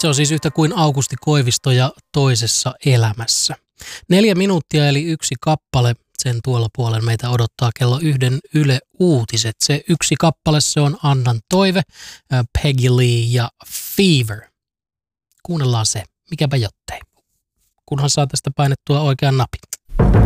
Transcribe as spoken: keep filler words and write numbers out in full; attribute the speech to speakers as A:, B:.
A: Se on siis yhtä kuin Aukusti Koivisto ja Toisessa elämässä. Neljä minuuttia eli yksi kappale. Sen tuolla puolella meitä odottaa kello yhden Yle Uutiset. Se yksi kappale, se on Annan toive, Peggy Lee ja Fever. Kuunnellaan se, mikäpä jottei. Kunhan saa tästä painettua oikean napin.